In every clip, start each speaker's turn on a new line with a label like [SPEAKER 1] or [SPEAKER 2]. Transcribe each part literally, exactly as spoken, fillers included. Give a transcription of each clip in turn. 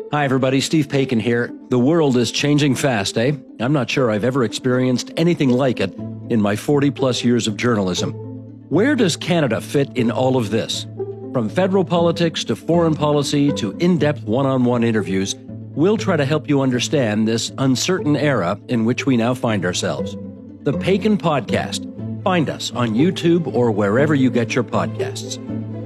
[SPEAKER 1] Hi, everybody. Steve Paikin here. The world is changing fast, eh? I'm not sure I've ever experienced anything like it in my forty-plus years of journalism. Where does Canada fit in all of this? From federal politics to foreign policy to in-depth one-on-one interviews, we'll try to help you understand this uncertain era in which we now find ourselves. The Paikin Podcast. Find us on YouTube or wherever you get your podcasts.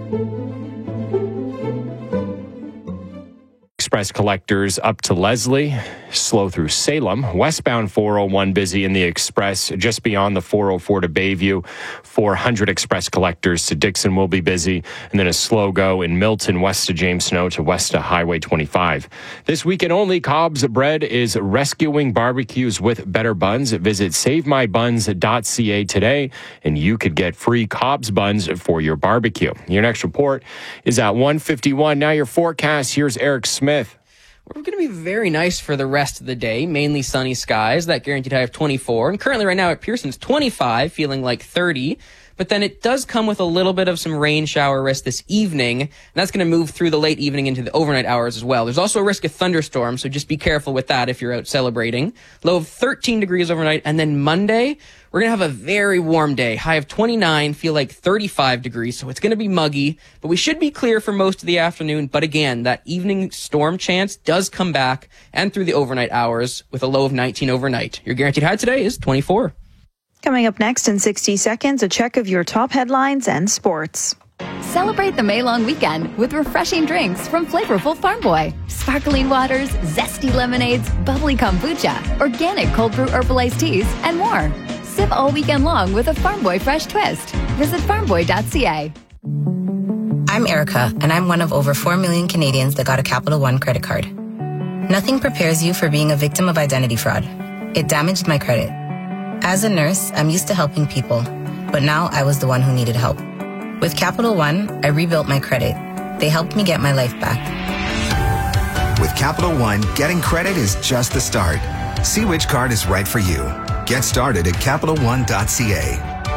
[SPEAKER 2] Express collectors up to Leslie, slow through Salem. Westbound four oh one busy in the Express just beyond the four oh four to Bayview. four hundred Express collectors to Dixon will be busy. And then a slow go in Milton west to James Snow to west to Highway twenty-five. This weekend only, Cobb's Bread is rescuing barbecues with better buns. Visit save my buns dot c a today and you could get free Cobb's buns for your barbecue. Your next report is at one fifty-one. Now your forecast. Here's Eric Smith.
[SPEAKER 3] We're going to be very nice for the rest of the day. Mainly sunny skies. That guaranteed high of twenty-four. And currently right now at Pearson's twenty-five, feeling like thirty. But then it does come with a little bit of some rain shower risk this evening. And that's going to move through the late evening into the overnight hours as well. There's also a risk of thunderstorms, so just be careful with that if you're out celebrating. Low of thirteen degrees overnight. And then Monday, we're going to have a very warm day. High of twenty-nine, feel like thirty-five degrees. So it's going to be muggy, but we should be clear for most of the afternoon. But again, that evening storm chance does come back and through the overnight hours with a low of nineteen overnight. Your guaranteed high today is twenty-four.
[SPEAKER 4] Coming up next in sixty seconds, a check of your top headlines and sports.
[SPEAKER 5] Celebrate the May long weekend with refreshing drinks from flavorful Farm Boy. Sparkling waters, zesty lemonades, bubbly kombucha, organic cold brew herbal iced teas, and more. Sip all weekend long with a Farm Boy fresh twist. Visit farm boy dot c a.
[SPEAKER 6] I'm Erica, and I'm one of over four million Canadians that got a Capital One credit card. Nothing prepares you for being a victim of identity fraud. It damaged my credit. As a nurse, I'm used to helping people, but now I was the one who needed help. With Capital One, I rebuilt my credit. They helped me get my life back.
[SPEAKER 7] With Capital One, getting credit is just the start. See which card is right for you. Get started at capital one dot c a.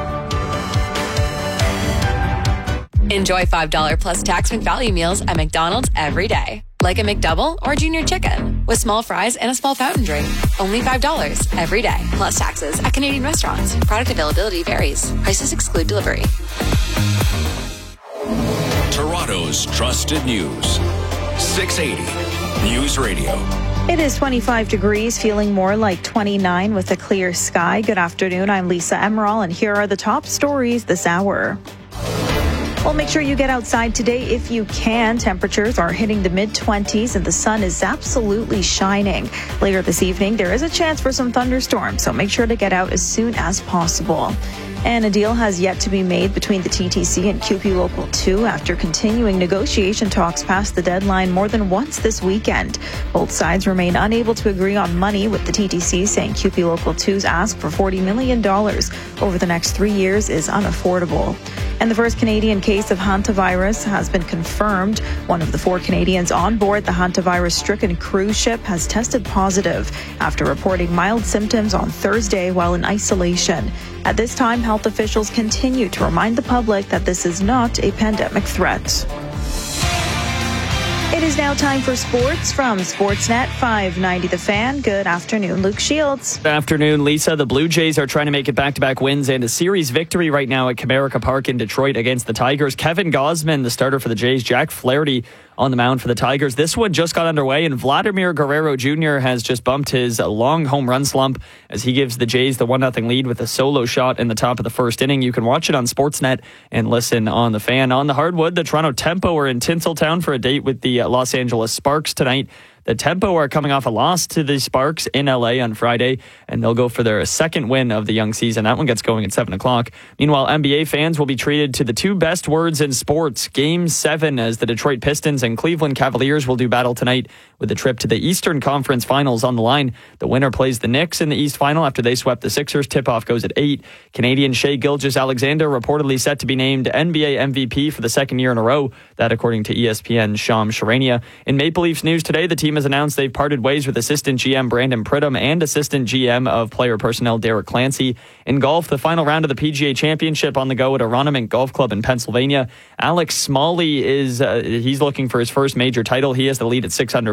[SPEAKER 8] Enjoy five dollars plus tax McValue meals at McDonald's every day. Like a McDouble or Junior Chicken with small fries and a small fountain drink. Only five dollars every day. Plus taxes at Canadian restaurants. Product availability varies. Prices exclude delivery.
[SPEAKER 9] Toronto's trusted news. six eighty News Radio.
[SPEAKER 4] It is twenty-five degrees, feeling more like twenty-nine with a clear sky. Good afternoon. I'm Lisa Emerald, and here are the top stories this hour. Well, make sure you get outside today if you can. Temperatures are hitting the mid-twenties and the sun is absolutely shining. Later this evening, there is a chance for some thunderstorms, so make sure to get out as soon as possible. And a deal has yet to be made between the T T C and C U P E Local two after continuing negotiation talks past the deadline more than once this weekend. Both sides remain unable to agree on money, with the T T C saying C U P E Local two's ask for forty million dollars over the next three years is unaffordable. And the first Canadian case of hantavirus has been confirmed. One of the four Canadians on board the hantavirus-stricken cruise ship has tested positive after reporting mild symptoms on Thursday while in isolation. At this time, health officials continue to remind the public that this is not a pandemic threat. It is now time for sports from Sportsnet five ninety The Fan. Good afternoon, Luke Shields.
[SPEAKER 10] Good afternoon, Lisa. The Blue Jays are trying to make it back-to-back wins and a series victory right now at Comerica Park in Detroit against the Tigers. Kevin Gausman, the starter for the Jays, Jack Flaherty on the mound for the Tigers. This one just got underway, and Vladimir Guerrero Junior has just bumped his long home run slump as he gives the Jays the one nothing lead with a solo shot in the top of the first inning. You can watch it on Sportsnet and listen on the Fan. On the hardwood, the Toronto Tempo are in Tinseltown for a date with the Los Angeles Sparks tonight. The Tempo are coming off a loss to the Sparks in L A on Friday, and they'll go for their second win of the young season. That one gets going at seven o'clock. Meanwhile, N B A fans will be treated to the two best words in sports. Game seven, as the Detroit Pistons and Cleveland Cavaliers will do battle tonight with a trip to the Eastern Conference Finals on the line. The winner plays the Knicks in the East Final after they swept the Sixers. Tip-off goes at eight. Canadian Shai Gilgeous-Alexander reportedly set to be named N B A M V P for the second year in a row. That according to E S P N's Shams Charania. In Maple Leafs news today, the team has announced they've parted ways with assistant G M Brandon Pridham and assistant G M of player personnel Derek Clancy. In golf, the final round of the P G A Championship on the go at Aronimink Golf Club in Pennsylvania. Alex Smalley is uh, he's looking for his first major title. He has the lead at six under